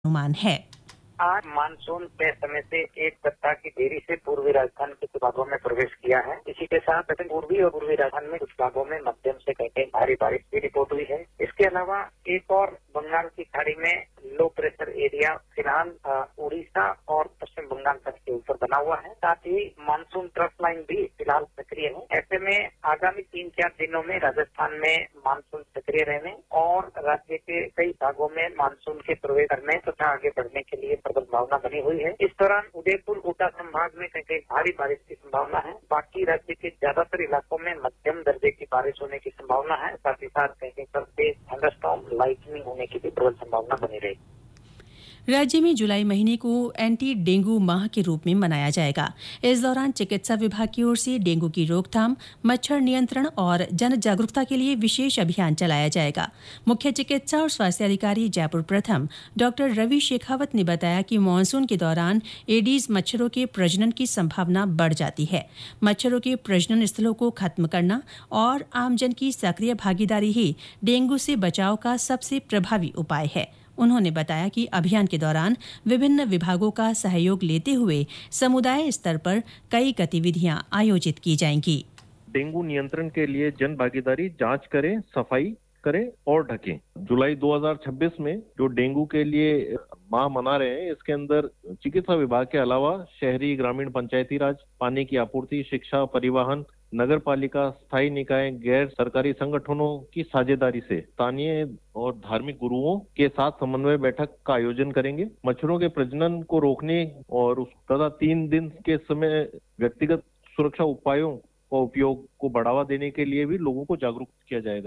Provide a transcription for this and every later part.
अनुमान है। आज मानसून तय समय से 1 सप्ताह की देरी से पूर्वी राजस्थान के कुछ भागों में प्रवेश किया है। इसी के साथ दक्षिण पूर्वी और पूर्वी राजस्थान में कुछ भागों में मध्यम से कहीं भारी बारिश की रिपोर्ट हुई है। इसके अलावा एक और बंगाल की खाड़ी में लो प्रेशर एरिया फिलहाल उड़ीसा और पश्चिम बंगाल तट के ऊपर बना हुआ है। साथ ही मानसून ट्रफ लाइन भी फिलहाल सक्रिय है। ऐसे में आगामी 3-4 दिनों में राजस्थान में मानसून सक्रिय रहने और राज्य के कई भागों में मानसून के प्रवेश करने तथा आगे बढ़ने के लिए प्रबल संभावना बनी हुई है। इस दौरान उदयपुर कोटा संभाग में कहीं भारी बारिश की संभावना है। बाकी राज्य के ज्यादातर इलाकों में मध्यम दर्जे की बारिश होने की संभावना है। साथ ही साथ कहीं पर तेज थंडरस्टॉर्म लाइटनिंग होने की भी प्रबल संभावना बनी रहेगी। राज्य में जुलाई महीने को एंटी डेंगू माह के रूप में मनाया जाएगा। इस दौरान चिकित्सा विभाग की ओर से डेंगू की रोकथाम, मच्छर नियंत्रण और जन जागरूकता के लिए विशेष अभियान चलाया जाएगा। मुख्य चिकित्सा और स्वास्थ्य अधिकारी जयपुर प्रथम डॉक्टर रवि शेखावत ने बताया कि मानसून के दौरान एडीज मच्छरों के प्रजनन की संभावना बढ़ जाती है। मच्छरों के प्रजनन स्थलों को खत्म करना और आमजन की सक्रिय भागीदारी ही डेंगू से बचाव का सबसे प्रभावी उपाय है। उन्होंने बताया कि अभियान के दौरान विभिन्न विभागों का सहयोग लेते हुए समुदाय स्तर पर कई गतिविधियां आयोजित की जाएंगी। डेंगू नियंत्रण के लिए जन भागीदारी, जांच करें, सफाई करें और ढकें। जुलाई 2026 में जो डेंगू के लिए माह मना रहे हैं, इसके अंदर चिकित्सा विभाग के अलावा शहरी ग्रामीण पंचायती राज, पानी की आपूर्ति, शिक्षा, परिवहन, नगर पालिका, स्थायी निकाय, गैर सरकारी संगठनों की साझेदारी से स्थानीय और धार्मिक गुरुओं के साथ समन्वय बैठक का आयोजन करेंगे। मच्छरों के प्रजनन को रोकने और तथा 3 दिन के समय व्यक्तिगत सुरक्षा उपायों का उपयोग को बढ़ावा देने के लिए भी लोगों को जागरूक किया जाएगा।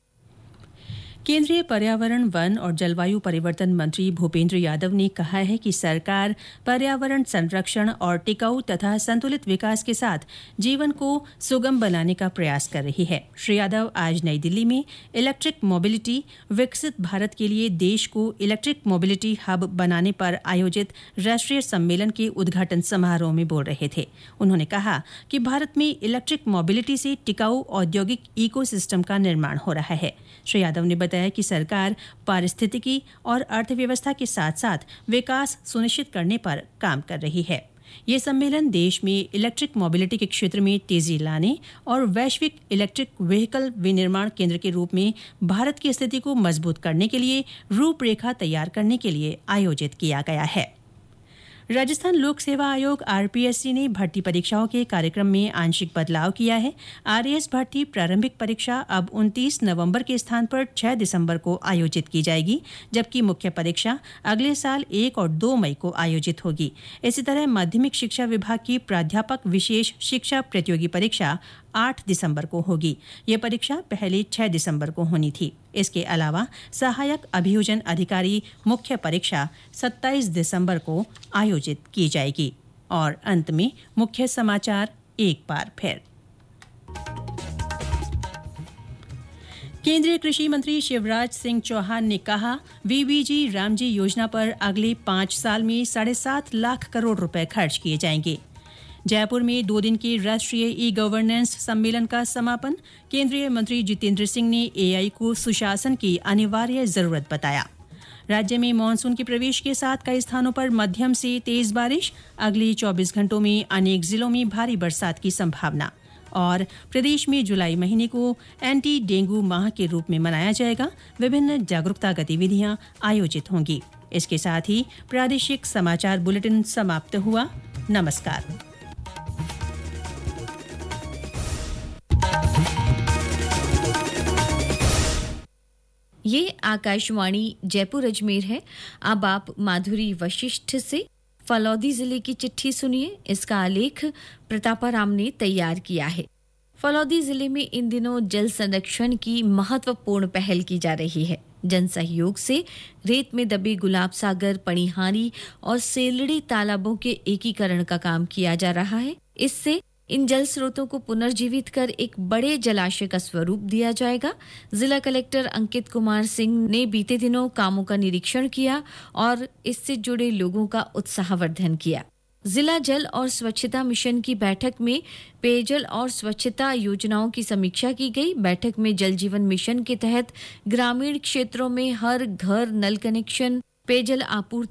केंद्रीय पर्यावरण, वन और जलवायु परिवर्तन मंत्री भूपेंद्र यादव ने कहा है कि सरकार पर्यावरण संरक्षण और टिकाऊ तथा संतुलित विकास के साथ जीवन को सुगम बनाने का प्रयास कर रही है। श्री यादव आज नई दिल्ली में इलेक्ट्रिक मोबिलिटी विकसित भारत के लिए देश को इलेक्ट्रिक मोबिलिटी हब बनाने पर आयोजित राष्ट्रीय सम्मेलन के उद्घाटन समारोह में बोल रहे थे। उन्होंने कहा कि भारत में इलेक्ट्रिक मोबिलिटी से टिकाऊ औद्योगिक इकोसिस्टम का निर्माण हो रहा है। श्री यादव ने बताया कि सरकार पारिस्थितिकी और अर्थव्यवस्था के साथ साथ विकास सुनिश्चित करने पर काम कर रही है। ये सम्मेलन देश में इलेक्ट्रिक मोबिलिटी के क्षेत्र में तेजी लाने और वैश्विक इलेक्ट्रिक व्हीकल विनिर्माण केंद्र के रूप में भारत की स्थिति को मजबूत करने के लिए रूपरेखा तैयार करने के लिए आयोजित किया गया है। राजस्थान लोक सेवा आयोग आरपीएससी ने भर्ती परीक्षाओं के कार्यक्रम में आंशिक बदलाव किया है। आरएएस भर्ती प्रारंभिक परीक्षा अब 29 नवंबर के स्थान पर 6 दिसंबर को आयोजित की जाएगी, जबकि मुख्य परीक्षा अगले साल 1 और 2 मई को आयोजित होगी। इसी तरह माध्यमिक शिक्षा विभाग की प्राध्यापक विशेष शिक्षा प्रतियोगी परीक्षा 8 दिसंबर को होगी। ये परीक्षा पहले 6 दिसंबर को होनी थी। इसके अलावा सहायक अभियोजन अधिकारी मुख्य परीक्षा 27 दिसंबर को आयोजित की जाएगी। और अंत में मुख्य समाचार एक बार फिर। केंद्रीय कृषि मंत्री शिवराज सिंह चौहान ने कहा, वीबीजी रामजी योजना पर अगले 5 साल में 7.5 लाख करोड़ रुपए खर्च किए जाएंगे। जयपुर में 2 दिन के राष्ट्रीय ई गवर्नेंस सम्मेलन का समापन। केंद्रीय मंत्री जितेंद्र सिंह ने एआई को सुशासन की अनिवार्य जरूरत बताया। राज्य में मानसून के प्रवेश के साथ कई स्थानों पर मध्यम से तेज बारिश। अगले 24 घंटों में अनेक जिलों में भारी बरसात की संभावना। और प्रदेश में जुलाई महीने को एंटी डेंगू माह के रूप में मनाया जाएगा। विभिन्न जागरूकता गतिविधियां आयोजित होंगी। इसके साथ ही प्रादेशिक समाचार बुलेटिन समाप्त हुआ। नमस्कार। ये आकाशवाणी जयपुर अजमेर है। अब आप माधुरी वशिष्ठ से फलौदी जिले की चिट्ठी सुनिए। इसका आलेख प्रतापाराम ने तैयार किया है। फलौदी जिले में इन दिनों जल संरक्षण की महत्वपूर्ण पहल की जा रही है। जन सहयोग से रेत में दबे गुलाब सागर, पणिहारी और सेलड़ी तालाबों के एकीकरण का काम किया जा रहा है। इससे इन जल स्रोतों को पुनर्जीवित कर एक बड़े जलाशय का स्वरूप दिया जाएगा। जिला कलेक्टर अंकित कुमार सिंह ने बीते दिनों कामों का निरीक्षण किया और इससे जुड़े लोगों का उत्साहवर्धन किया। जिला जल और स्वच्छता मिशन की बैठक में पेयजल और स्वच्छता योजनाओं की समीक्षा की गई। बैठक में जल जीवन मिशन के तहत ग्रामीण क्षेत्रों में हर घर नल कनेक्शन, पेयजल आपूर्ति